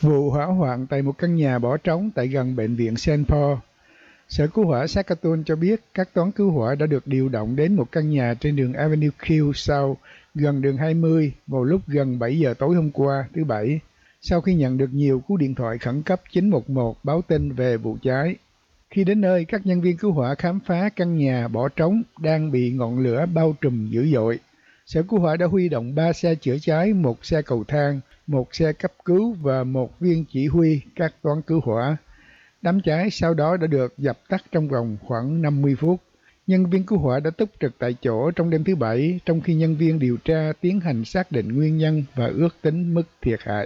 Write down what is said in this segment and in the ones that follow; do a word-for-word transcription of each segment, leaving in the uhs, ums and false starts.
Vụ hỏa hoạn tại một căn nhà bỏ trống tại gần bệnh viện Saint Paul. Sở Cứu hỏa Saskatoon cho biết các toán cứu hỏa đã được điều động đến một căn nhà trên đường Avenue Q South, gần đường hai mươi, vào lúc gần bảy giờ tối hôm qua, thứ Bảy, sau khi nhận được nhiều cú điện thoại khẩn cấp chín một một báo tin về vụ cháy. Khi đến nơi, các nhân viên cứu hỏa khám phá căn nhà bỏ trống đang bị ngọn lửa bao trùm dữ dội. Sở Cứu hỏa đã huy động ba xe chữa cháy, một xe cầu thang, một xe cấp cứu và một viên chỉ huy các toán cứu hỏa. Đám cháy sau đó đã được dập tắt trong vòng khoảng năm mươi phút. Nhân viên cứu hỏa đã túc trực tại chỗ trong đêm thứ Bảy, trong khi nhân viên điều tra tiến hành xác định nguyên nhân và ước tính mức thiệt hại.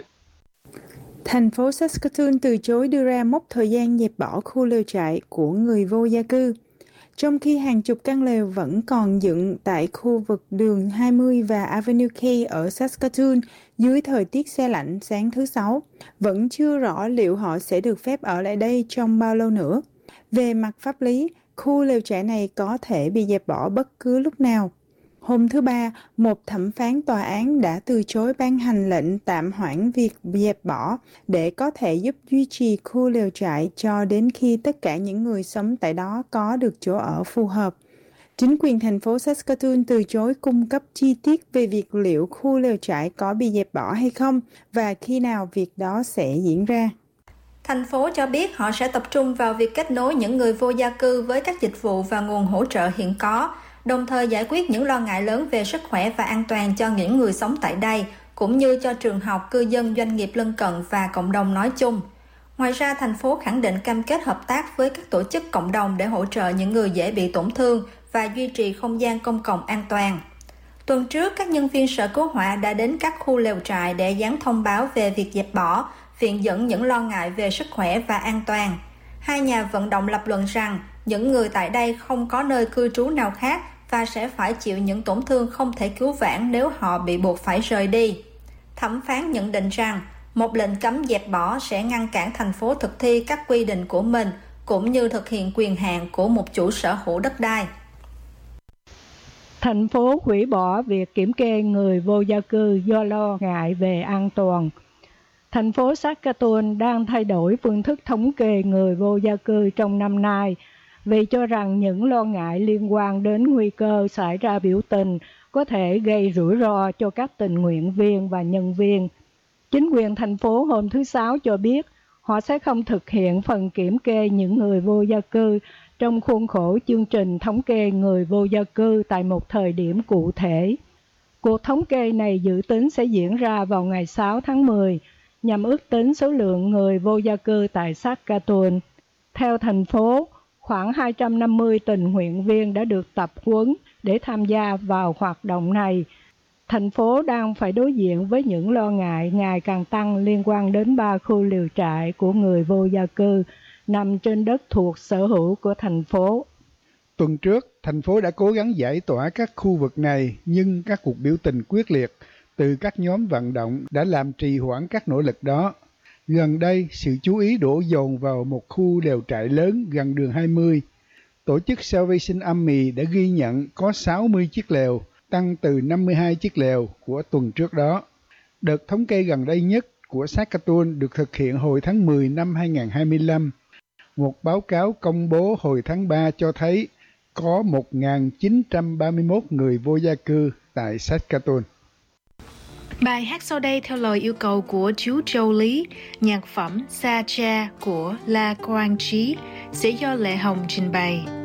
Thành phố Saskatoon từ chối đưa ra mốc thời gian dẹp bỏ khu lều trại của người vô gia cư, trong khi hàng chục căn lều vẫn còn dựng tại khu vực đường hai mươi và Avenue K ở Saskatoon dưới thời tiết se lạnh sáng thứ Sáu. Vẫn chưa rõ liệu họ sẽ được phép ở lại đây trong bao lâu nữa. Về mặt pháp lý, khu lều trại này có thể bị dẹp bỏ bất cứ lúc nào. Hôm thứ Ba, một thẩm phán tòa án đã từ chối ban hành lệnh tạm hoãn việc dẹp bỏ để có thể giúp duy trì khu lều trại cho đến khi tất cả những người sống tại đó có được chỗ ở phù hợp. Chính quyền thành phố Saskatoon từ chối cung cấp chi tiết về việc liệu khu lều trại có bị dẹp bỏ hay không và khi nào việc đó sẽ diễn ra. Thành phố cho biết họ sẽ tập trung vào việc kết nối những người vô gia cư với các dịch vụ và nguồn hỗ trợ hiện có, đồng thời giải quyết những lo ngại lớn về sức khỏe và an toàn cho những người sống tại đây, cũng như cho trường học, cư dân, doanh nghiệp lân cận và cộng đồng nói chung. Ngoài ra, thành phố khẳng định cam kết hợp tác với các tổ chức cộng đồng để hỗ trợ những người dễ bị tổn thương và duy trì không gian công cộng an toàn. Tuần trước, các nhân viên Sở Cứu hỏa đã đến các khu lều trại để dán thông báo về việc dẹp bỏ, viện dẫn những lo ngại về sức khỏe và an toàn. Hai nhà vận động lập luận rằng những người tại đây không có nơi cư trú nào khác và sẽ phải chịu những tổn thương không thể cứu vãn nếu họ bị buộc phải rời đi. Thẩm phán nhận định rằng một lệnh cấm dẹp bỏ sẽ ngăn cản thành phố thực thi các quy định của mình, cũng như thực hiện quyền hạn của một chủ sở hữu đất đai. Thành phố hủy bỏ việc kiểm kê người vô gia cư do lo ngại về an toàn. Thành phố Saskatoon đang thay đổi phương thức thống kê người vô gia cư trong năm nay vì cho rằng những lo ngại liên quan đến nguy cơ xảy ra biểu tình có thể gây rủi ro cho các tình nguyện viên và nhân viên. Chính quyền thành phố hôm thứ Sáu cho biết họ sẽ không thực hiện phần kiểm kê những người vô gia cư trong khuôn khổ chương trình thống kê người vô gia cư tại một thời điểm cụ thể. Cuộc thống kê này dự tính sẽ diễn ra vào ngày sáu tháng mười, nhằm ước tính số lượng người vô gia cư tại Saskatoon. Theo thành phố, khoảng hai trăm năm mươi tình nguyện viên đã được tập huấn để tham gia vào hoạt động này. Thành phố đang phải đối diện với những lo ngại ngày càng tăng liên quan đến ba khu lều trại của người vô gia cư nằm trên đất thuộc sở hữu của thành phố. Tuần trước, thành phố đã cố gắng giải tỏa các khu vực này, nhưng các cuộc biểu tình quyết liệt từ các nhóm vận động đã làm trì hoãn các nỗ lực đó. Gần đây, sự chú ý đổ dồn vào một khu lều trại lớn gần đường hai mươi. Tổ chức Salvation Army đã ghi nhận có sáu mươi chiếc lều, tăng từ năm mươi hai chiếc lều của tuần trước đó. Đợt thống kê gần đây nhất của Saskatoon được thực hiện hồi tháng mười năm hai nghìn không trăm hai mươi lăm. Một báo cáo công bố hồi tháng ba cho thấy có một nghìn chín trăm ba mươi mốt người vô gia cư tại Saskatoon. Bài hát sau đây theo lời yêu cầu của chú Châu Lý, nhạc phẩm Sa Cha của La Quang Trí sẽ do Lệ Hồng trình bày.